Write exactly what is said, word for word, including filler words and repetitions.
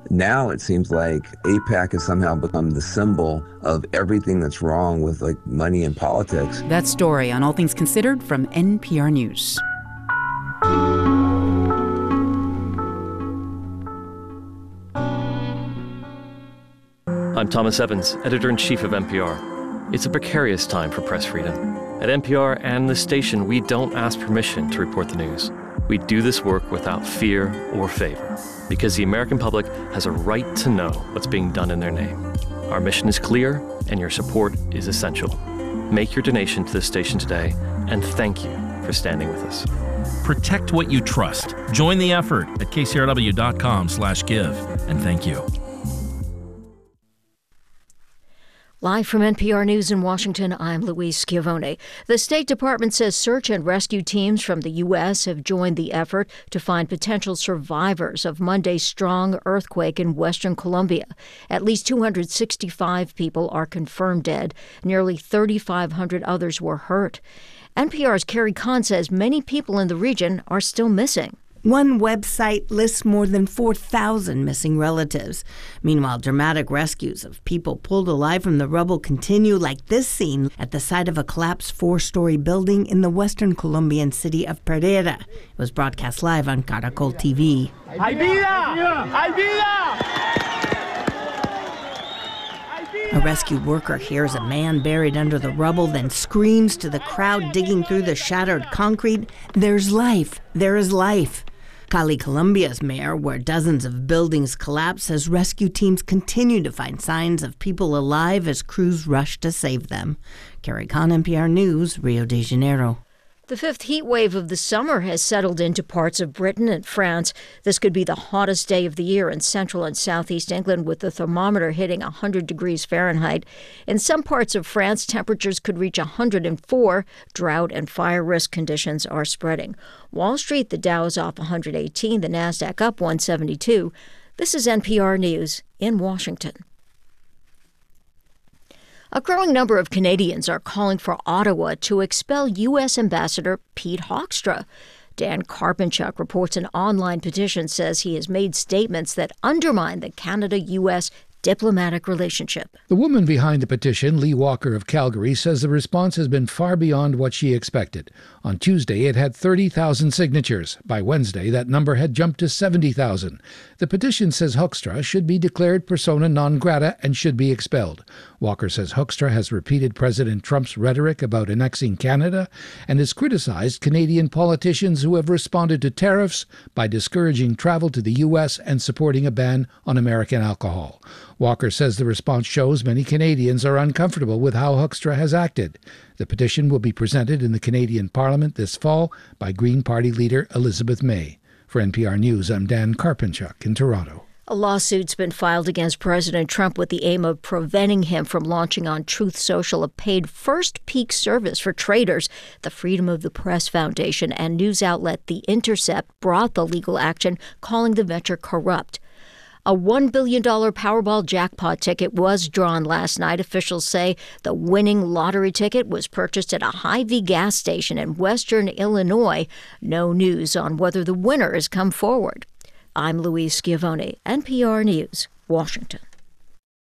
Now it seems like AIPAC has somehow become the symbol of everything that's wrong with like money and politics. That story on All Things Considered from N P R News. I'm Thomas Evans, editor-in-chief of N P R. It's a precarious time for press freedom. At N P R and the station, we don't ask permission to report the news. We do this work without fear or favor, because the American public has a right to know what's being done in their name. Our mission is clear, and your support is essential. Make your donation to the station today, and thank you for standing with us. Protect what you trust. Join the effort at k c r w dot com slash give, and thank you. Live from N P R News in Washington, I'm Louise Schiavone. The State Department says search and rescue teams from the U S have joined the effort to find potential survivors of Monday's strong earthquake in western Colombia. At least two hundred sixty-five people are confirmed dead. Nearly thirty-five hundred others were hurt. N P R's Carrie Kahn says many people in the region are still missing. One website lists more than four thousand missing relatives. Meanwhile, dramatic rescues of people pulled alive from the rubble continue, like this scene at the site of a collapsed four-story building in the western Colombian city of Pereira. It was broadcast live on Caracol T V. ¡Hay vida! ¡Hay vida! A rescue worker hears a man buried under the rubble, then screams to the crowd digging through the shattered concrete, "There's life! There is life!" Cali, Colombia's mayor, where dozens of buildings collapsed, says rescue teams continue to find signs of people alive as crews rush to save them. Carrie Kahn, N P R News, Rio de Janeiro. The fifth heat wave of the summer has settled into parts of Britain and France. This could be the hottest day of the year in central and southeast England, with the thermometer hitting one hundred degrees Fahrenheit. In some parts of France, temperatures could reach one hundred four. Drought and fire risk conditions are spreading. Wall Street, the Dow is off one hundred eighteen, the Nasdaq up one seventy-two. This is N P R News in Washington. A growing number of Canadians are calling for Ottawa to expel U S Ambassador Pete Hoekstra. Dan Karpenchuk reports an online petition says he has made statements that undermine the Canada-U S diplomatic relationship. The woman behind the petition, Lee Walker of Calgary, says the response has been far beyond what she expected. On Tuesday, it had thirty thousand signatures. By Wednesday, that number had jumped to seventy thousand. The petition says Hoekstra should be declared persona non grata and should be expelled. Walker says Hoekstra has repeated President Trump's rhetoric about annexing Canada and has criticized Canadian politicians who have responded to tariffs by discouraging travel to the U S and supporting a ban on American alcohol. Walker says the response shows many Canadians are uncomfortable with how Hoekstra has acted. The petition will be presented in the Canadian Parliament this fall by Green Party leader Elizabeth May. For N P R News, I'm Dan Karpenchuk in Toronto. A lawsuit's been filed against President Trump with the aim of preventing him from launching on Truth Social a paid first peak service for traders. The Freedom of the Press Foundation and news outlet The Intercept brought the legal action, calling the venture corrupt. A one billion dollars Powerball jackpot ticket was drawn last night. Officials say the winning lottery ticket was purchased at a Hy-Vee gas station in western Illinois. No news on whether the winner has come forward. I'm Louise Schiavone, N P R News, Washington.